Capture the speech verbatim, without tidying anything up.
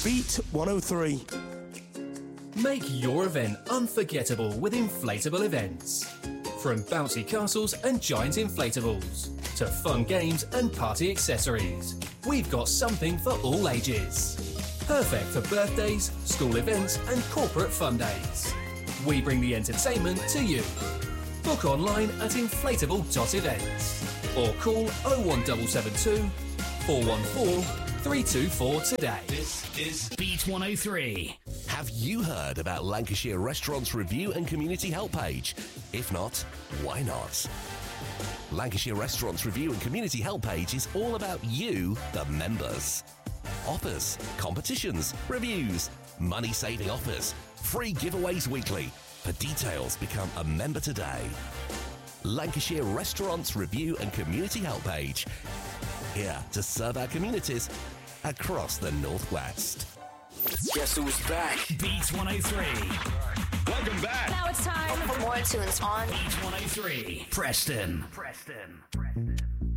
Beat one oh three. Make your event unforgettable with inflatable events. From bouncy castles and giant inflatables to fun games and party accessories, we've got something for all ages. Perfect for birthdays, school events and corporate fun days. We bring the entertainment to you. Book online at inflatable dot events or call oh one seven seven two, four one four, three two four today. This is Beat one oh three. Have you heard about Lancashire Restaurants Review and Community Help Page? If not, why not? Lancashire Restaurants Review and Community Help Page is all about you, the members. Offers, competitions, reviews, money-saving offers, free giveaways weekly. For details, become a member today. Lancashire Restaurants Review and Community Help Page. Here to serve our communities across the Northwest. Guess who's back? Beat one oh three. Welcome back. Now it's time for more tunes on Beat one oh three. Preston. Preston. Preston.